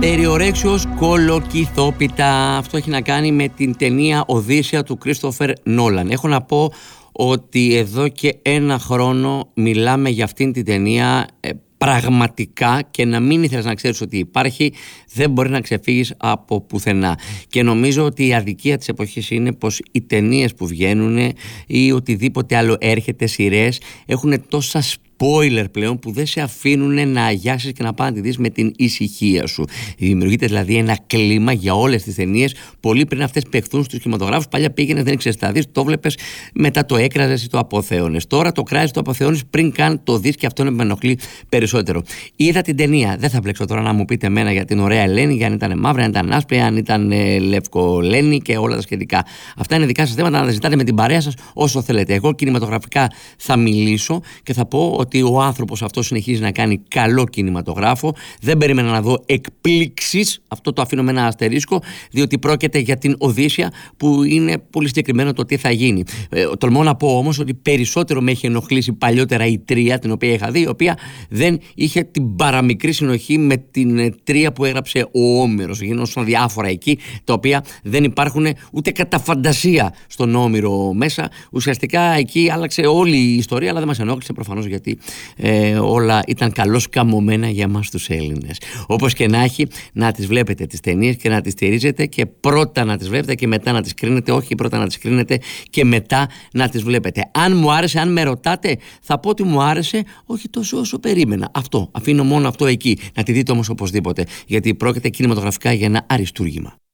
Περιορέξιος κολοκυθόπιτα. Αυτό έχει να κάνει με την ταινία Οδύσσεια του Κρίστοφερ Νόλαν. Έχω να πω ότι εδώ και ένα χρόνο μιλάμε για αυτήν την ταινία πραγματικά, και να μην ήθελες να ξέρεις ότι υπάρχει, δεν μπορεί να ξεφύγεις από πουθενά. Και νομίζω ότι η αδικία της εποχής είναι πως οι ταινίες που βγαίνουν ή οτιδήποτε άλλο έρχεται, σειρές, έχουν τόσα spoiler πλέον που δεν σε αφήνουν να αγιάσεις και να πας να τη δεις με την ησυχία σου. Δημιουργείται δηλαδή ένα κλίμα για όλες τις ταινίες πολύ πριν αυτές παιχθούν στους κινηματογράφους. Παλιά πήγαινες, δεν ήξερες τι θα δεις, το βλέπες, μετά το έκραζες ή το αποθέωνες. Τώρα το κράζεις, το αποθέωνες πριν καν το δεις, και αυτό με ενοχλεί περισσότερο. Είδα την ταινία, δεν θα μπλέξω τώρα να μου πείτε εμένα για την ωραία Ελένη, για αν ήταν μαύρη, αν ήταν άσπρη, αν ήταν λευκολένη και όλα τα σχετικά. Αυτά είναι δικά σας θέματα, να τα ζητάτε με την παρέα σας όσο θέλετε. Εγώ κινηματογραφικά θα μιλήσω και θα πω ότι ο άνθρωπος αυτός συνεχίζει να κάνει καλό κινηματογράφο. Δεν περίμενα να δω εκπλήξεις, αυτό το αφήνω με ένα αστερίσκο, διότι πρόκειται για την Οδύσσεια, που είναι πολύ συγκεκριμένο το τι θα γίνει. Τολμώ να πω όμως ότι περισσότερο με έχει ενοχλήσει παλιότερα η Τρία, την οποία είχα δει, η οποία δεν είχε την παραμικρή συνοχή με την Τρία που έγραψε ο Όμηρος. Γίνονταν διάφορα εκεί, τα οποία δεν υπάρχουν ούτε κατά φαντασία στον Όμηρο μέσα. Ουσιαστικά εκεί άλλαξε όλη η ιστορία, αλλά δεν μας ενόχλησε προφανώς, γιατί όλα ήταν καλώς καμωμένα για μας τους Έλληνες. Όπως και να έχει, να τις βλέπετε τις ταινίες και να τις στηρίζετε, και πρώτα να τις βλέπετε και μετά να τις κρίνετε. Όχι πρώτα να τις κρίνετε και μετά να τις βλέπετε. Αν μου άρεσε, αν με ρωτάτε, θα πω ότι μου άρεσε, όχι τόσο όσο περίμενα. Αυτό, αφήνω μόνο αυτό εκεί. Να τη δείτε όμως οπωσδήποτε, γιατί πρόκειται κινηματογραφικά για ένα αριστούργημα.